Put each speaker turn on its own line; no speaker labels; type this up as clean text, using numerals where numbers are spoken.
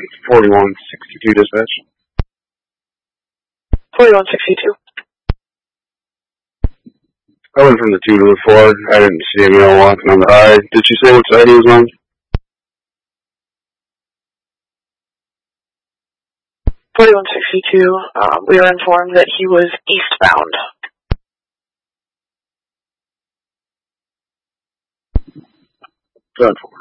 4162 dispatch.
4162.
I went from the 2 to the 4. I didn't see a male walking on the I. Did she say what side he was on?
4162, we were informed that he was eastbound.
Good.